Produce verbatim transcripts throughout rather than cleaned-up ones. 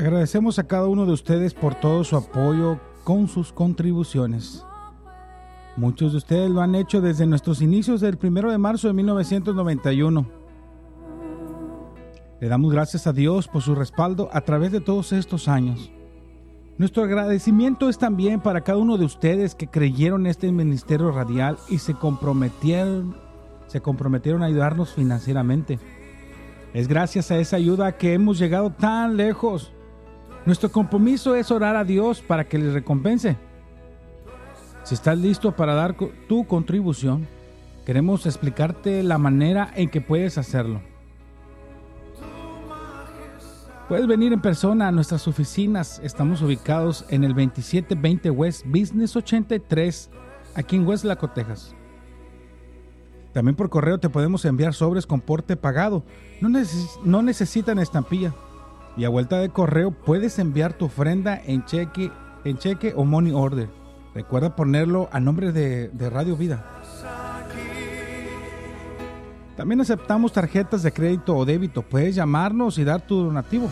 Agradecemos a cada uno de ustedes por todo su apoyo con sus contribuciones. Muchos de ustedes lo han hecho desde nuestros inicios del primero de marzo de mil novecientos noventa y uno. Le damos gracias a Dios por su respaldo a través de todos estos años. Nuestro agradecimiento es también para cada uno de ustedes que creyeron en este ministerio radial y se comprometieron, se comprometieron a ayudarnos financieramente. Es gracias a esa ayuda que hemos llegado tan lejos. Nuestro compromiso es orar a Dios para que les recompense. Si estás listo para dar tu contribución, queremos explicarte la manera en que puedes hacerlo. Puedes venir en persona a nuestras oficinas. Estamos ubicados en el veintisiete veinte West Business ochenta y tres, aquí en Westlaco, Texas. También por correo te podemos enviar sobres con porte pagado. No, neces- no necesitan estampilla. Y a vuelta de correo puedes enviar tu ofrenda en cheque, en cheque o money order. Recuerda ponerlo a nombre de, de Radio Vida. También aceptamos tarjetas de crédito o débito. Puedes llamarnos y dar tu donativo.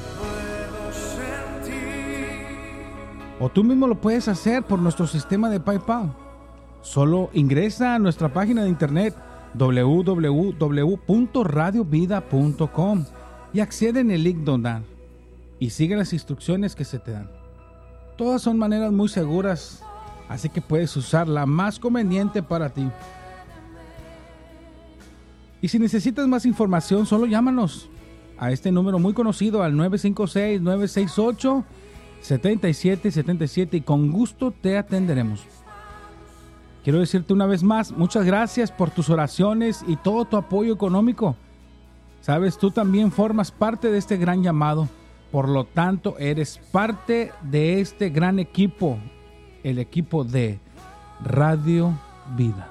O tú mismo lo puedes hacer por nuestro sistema de PayPal. Solo ingresa a nuestra página de internet doble u doble u doble u punto radio vida punto com y accede en el link donar y sigue las instrucciones que se te dan. Todas son maneras muy seguras, así que puedes usar la más conveniente para ti. Y si necesitas más información, solo llámanos a este número muy conocido al nueve cinco seis, nueve seis ocho, siete siete siete siete y con gusto te atenderemos. Quiero decirte una vez más, muchas gracias por tus oraciones y todo tu apoyo económico. Sabes, tú también formas parte de este gran llamado. Por lo tanto, eres parte de este gran equipo, el equipo de Radio Vida.